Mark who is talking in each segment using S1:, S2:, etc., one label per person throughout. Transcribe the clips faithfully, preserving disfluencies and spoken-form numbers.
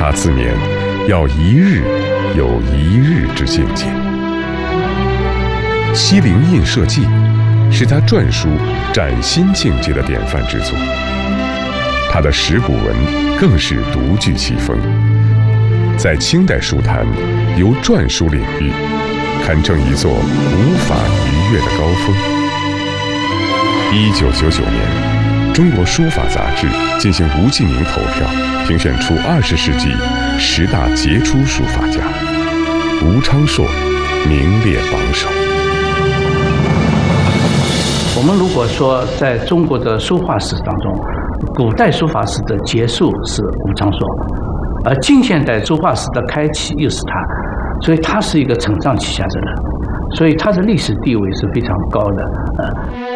S1: 他自勉要一日有一日之境界。《西泠印社记》是他篆书崭新境界的典范之作，他的石鼓文更是独具其风，在清代书坛由篆书领域堪称一座无法逾越的高峰。一九九九年，中国书法杂志进行无记名投票，评选出二十世纪十大杰出书法家，吴昌硕名列榜首。
S2: 我们如果说在中国的书画史当中，古代书法史的结束是吴昌硕，而近现代书画史的开启又是他，所以他是一个承上启下的人，所以他的历史地位是非常高的。呃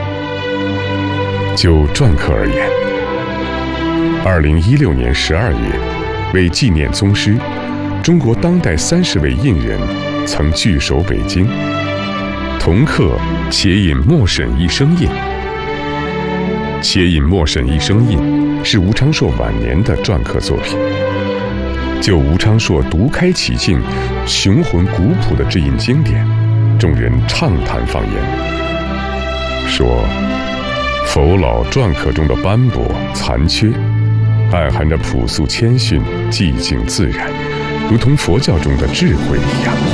S1: 就篆刻而言，二零一六年十二月，为纪念宗师，中国当代三十位印人曾聚首北京，同刻《且饮墨沈一生印》。《且饮墨沈一生印》是吴昌硕晚年的篆刻作品。就吴昌硕独开奇境、雄浑古朴的这印经典，众人畅谈放言，说佛老篆刻中的斑驳残缺，暗含着朴素谦逊、寂静自然，如同佛教中的智慧一样。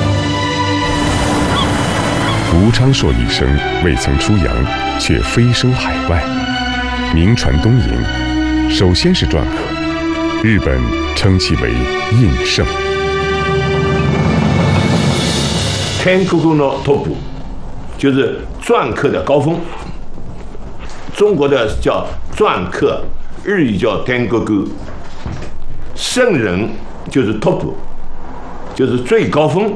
S1: 吴昌硕一生未曾出洋，却飞升海外，名传东瀛。首先是篆刻，日本称其为印圣。
S3: 天国のトップ就是篆刻的高峰。中国的叫篆刻，日语叫天国語。圣人就是 top， 就是最高峰。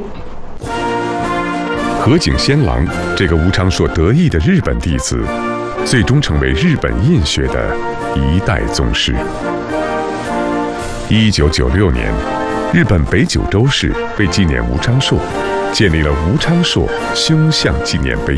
S1: 河井仙郎这个吴昌硕得意的日本弟子，最终成为日本印学的一代宗师。一九九六年，日本北九州市为纪念吴昌硕，建立了吴昌硕胸像纪念碑。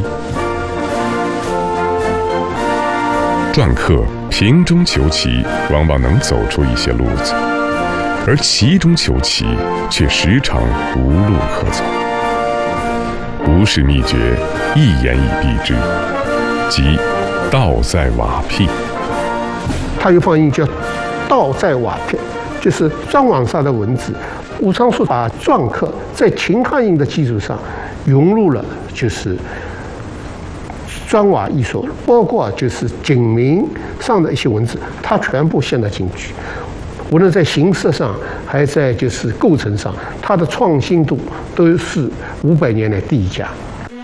S1: 篆刻平中求奇，往往能走出一些路子，而奇中求奇，却时常无路可走。吴氏秘诀一言以蔽之，即道在瓦片。
S4: 他有放音叫道在瓦片，就是篆网上的文字。吴昌硕把篆刻在秦汉印的基础上融入了，就是砖瓦艺术，包括就是景铭上的一些文字，它全部陷了进去。无论在形式上，还在就是构成上，它的创新度都是五百年来第一家。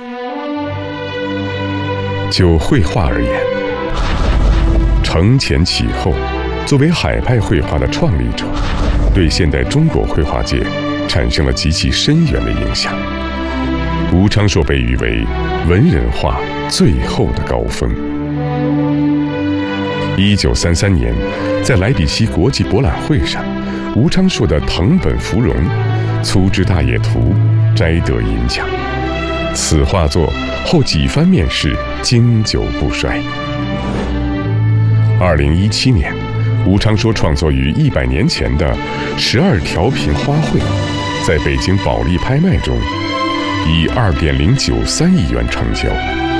S1: 就绘画而言，承前启后，作为海派绘画的创立者，对现代中国绘画界产生了极其深远的影响。吴昌硕被誉为文人画最后的高峰。一九三三年，在莱比锡国际博览会上，吴昌硕的藤本芙蓉《粗枝大叶图》摘得银奖。此画作后几番面世，经久不衰。二零一七年，吴昌硕创作于一百年前的十二条屏花卉，在北京保利拍卖中以二点零九三亿元成交。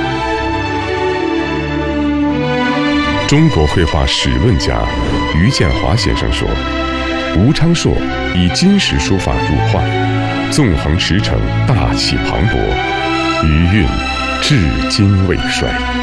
S1: 中国绘画史论家于建华先生说，吴昌硕以金石书法入画，纵横驰骋，大气磅礴，余韵至今未衰。